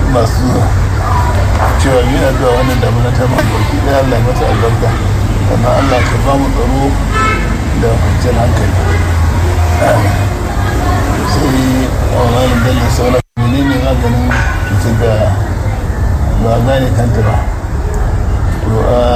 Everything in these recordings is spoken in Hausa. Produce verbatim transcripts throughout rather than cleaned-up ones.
masu cewa yi addu'a wannan damuna ta mafi ɗaya Allah mata albarka sannan Allah ka ba mu tsaro da kwanciyar hankali sai a wani dalilin sauran menene maganin cutar da ba gane kanta ba to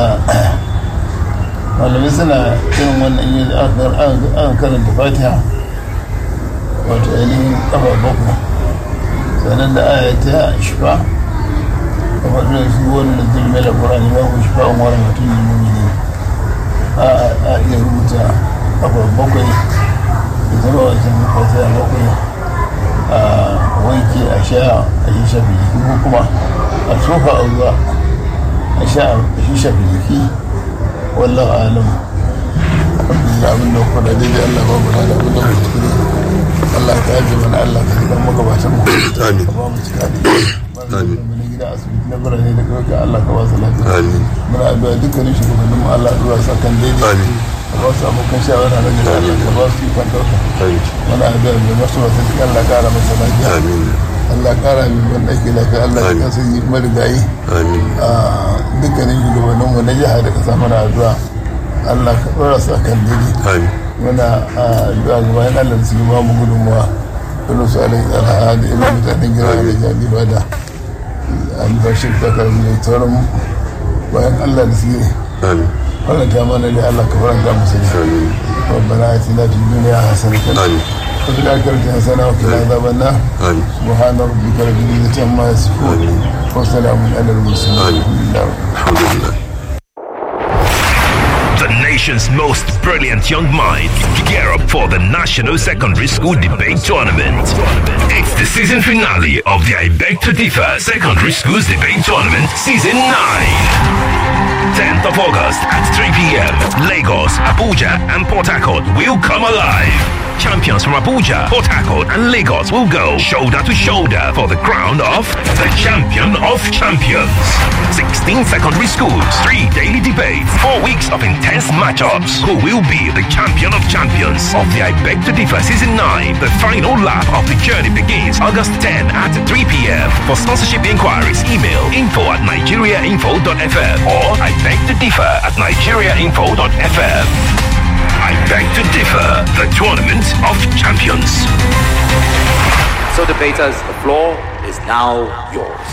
malamai suna irin wannan yin an karanta fatiha wato ainihin kafa bakwai sannan da aya ta shifa kamar da shi wani da zulme da ƙurani ba ku shifa an wani mutum ne mummuni a iya rubuta kafa bakwai da zama wajen fatiha bakwai a wanke a sha a yi shafi jiki ko kuma a tofa a ruwa a sha a yi shafi jiki wallahu alam abin da kuma daidai Allah ba mu da abin da mu tukuri Allah ka yaje mana Allah ka ji dan magabatan mu amin ba mu cika da amin mun gida asibiti na birane da kauka Allah ka wasa lafiya amin muna addu'a dukkanin shugabannin mu Allah ya sa kan daidai amin ba su abokan shawara na gida Allah ka ba su yi kwantauta muna addu'a mai masu wata cikin Allah kara masa lafiya amin Allah kara mai wanda ake lafiya Allah ya kasa yi marigayi amin a dukkanin shugabannin mu na jiha da kasa mana addu'a Allah ka ɗora su akan daidai amin muna addu'a ga bayan Allah da su ba mu gudunmuwa irin su alai alha da irin mutanen gira da jami ba da albashir ta karbi da sauran bayan Allah da su amin faranta mana da Allah ka faranta musu da rabbana atina fid dunya hasanatan wa fil akhirati hasanatan wa qina adhaban nar subhana rabbika rabbil izzati amma yasifun wa salamun alal mursalin alhamdulillah. The nation's most brilliant young minds gear up for the National Secondary School Debate Tournament. It's the season finale of the I Beg to Differ Secondary Schools Debate Tournament Season nine. tenth of August at three p.m. Lagos, Abuja and Port Harcourt will come alive. Champions from Abuja, Port Harcourt and Lagos will go shoulder to shoulder for the crown of the Champion of Champions. sixteen secondary schools, three daily debates, four weeks of intense matchups. Who will be the Champion of Champions of the I Beg to Differ Season nine? The final lap of the journey begins August tenth at three p.m. For sponsorship inquiries, email info at nigeriainfo dot f m or I Beg to Differ at nigeriainfo dot f m. I Beg to Differ, the Tournament of Champions. So debaters, the floor is now yours.